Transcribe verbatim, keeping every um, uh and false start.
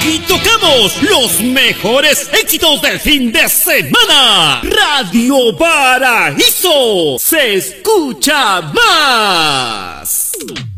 Aquí tocamos los mejores éxitos del fin de semana. Radio Paraíso se escucha más.